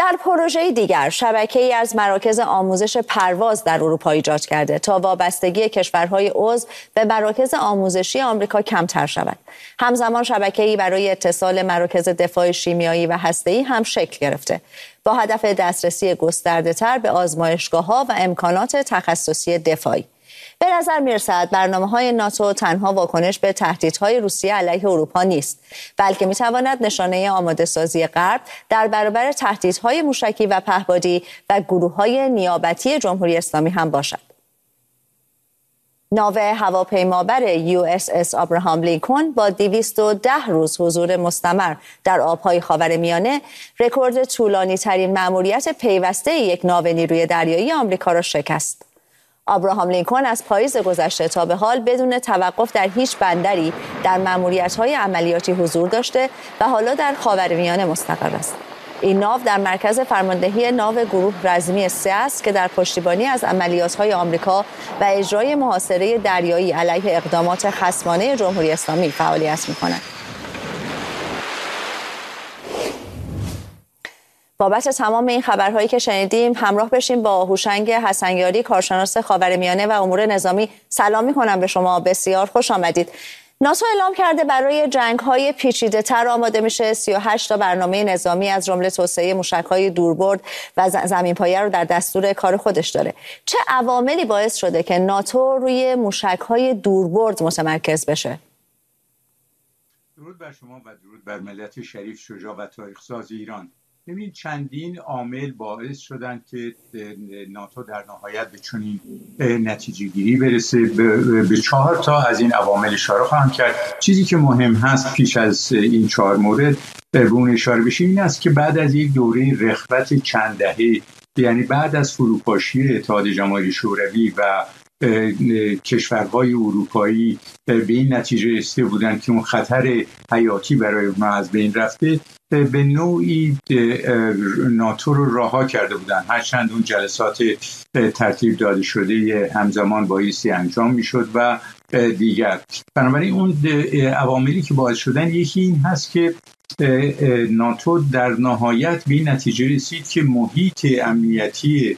در پروژه دیگر شبکه‌ای از مراکز آموزش پرواز در اروپا ایجاد کرده تا وابستگی کشورهای عضو به مراکز آموزشی آمریکا کمتر شود. همزمان شبکه‌ای برای اتصال مراکز دفاع شیمیایی و هسته‌ای هم شکل گرفته با هدف دسترسی گسترده‌تر به آزمایشگاه‌ها و امکانات تخصصی دفاعی. به نظر می‌رسد برنامه‌های ناتو تنها واکنش به تهدیدهای روسیه علیه اروپا نیست، بلکه می‌تواند نشانه آماده‌سازی غرب در برابر تهدیدهای موشکی و پهپادی و گروه‌های نیابتی جمهوری اسلامی هم باشد. ناو هواپیمابر USS آبراهام لینکلن با 210 روز حضور مستمر در آب‌های خاورمیانه رکورد طولانی‌ترین مأموریت پیوسته یک ناو نیروی دریایی آمریکا را شکست. آبراهام لینکلن از پاییز گذشته تا به حال بدون توقف در هیچ بندری در مأموریت‌های عملیاتی حضور داشته و حالا در خاورمیانه مستقر است. این ناو در مرکز فرماندهی ناو گروه رزمی 3 است که در پشتیبانی از عملیات‌های آمریکا و اجرای محاصره دریایی علیه اقدامات خصمانه جمهوری اسلامی فعالیت می‌کند. بابت تمام این خبرهایی که شنیدیم همراه بشیم با هوشنگ حسنیاری، کارشناس خاورمیانه و امور نظامی. سلام می‌کنم به شما، بسیار خوش آمدید. ناتو اعلام کرده برای جنگ‌های پیچیده‌تر آماده میشه. 38 تا برنامه نظامی از جمله توسعه موشک‌های دوربرد و زمین‌پایه رو در دستور کار خودش داره. چه عواملی باعث شده که ناتو روی موشک‌های دوربرد متمرکز بشه؟ درود بر شما و درود بر ملت شریف، شجاع و تاریخ‌ساز ایران. ببین، چندین عامل باعث شدن که ناتو در نهایت به چنین نتیجه گیری برسه. به 4 تا از این عوامل اشاره خواهم کرد. چیزی که مهم هست پیش از این 4 مورد به اون اشاره بشه این است که بعد از یک دوره رخوت چند دهه، یعنی بعد از فروپاشی اتحاد جماهیر شوروی و کشورهای اروپایی به این نتیجه رسیده بودند که اون خطر حیاتی برای ما از بین رفته، به نوعی ناتو رو رها کرده بودند، هرچند اون جلسات ترتیب داده شده همزمان بایستی انجام میشد و دیگر. بنابراین اون عواملی که باعث شدن، یکی این هست که ناتو در نهایت به این نتیجه رسید که محیط امنیتی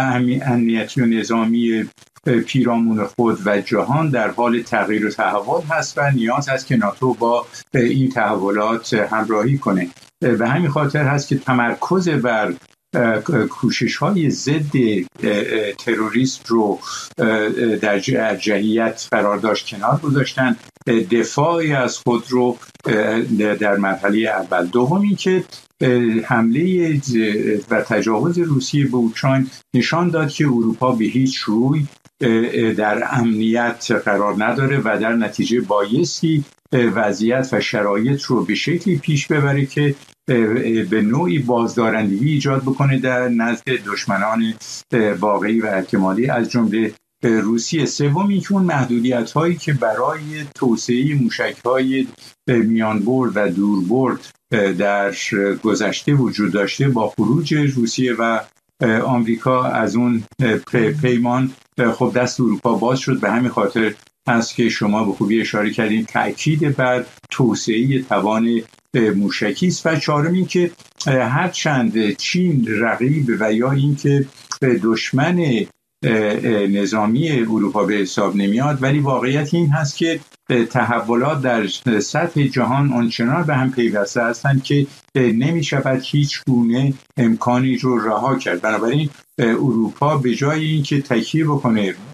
و نظامی پیرامون خود و جهان در حال تغییر و تحول هست و نیاز است که ناتو با این تحولات همراهی کنه. به همین خاطر هست که تمرکز بر کوشش‌های ضد تروریست رو در جهیت قرار داشت، کنار گذاشتن، دفاعی از خود رو در مرحله اول. دومی که حمله و تجاوز روسیه به اوکراین نشان داد که اروپا به هیچ روی در امنیت قرار نداره و در نتیجه بایستی وضعیت و شرایط رو به شکلی پیش ببره که به نوعی بازدارندگی ایجاد بکنه در نزد دشمنان واقعی و احتمالی از جمله روسیه. سومی که اون محدودیت هایی که برای توسعه موشک های میانبرد و دوربرد در گذشته وجود داشته، با خروج روسیه و آمریکا از اون پیمان خب دست اروپا باز شد. به همین خاطر هست که شما به خوبی اشاره کردین تأکید بر توسعه توان موشکی است. و چهارمی که هرچند چین رقیب و یا اینکه دشمن نظامی اروپا به حساب نمیاد، ولی واقعیت این هست که تحولات در سطح جهان آنچنان به هم پیوسته هستند که نمی شود هیچ گونه امکانی رو رها کرد. بنابراین اروپا به جای اینکه تکیه بکنه